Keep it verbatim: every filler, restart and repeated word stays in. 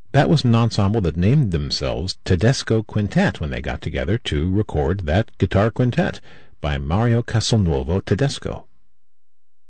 That was an ensemble that named themselves Tedesco Quintet when they got together to record that guitar quintet by Mario Castelnuovo Tedesco.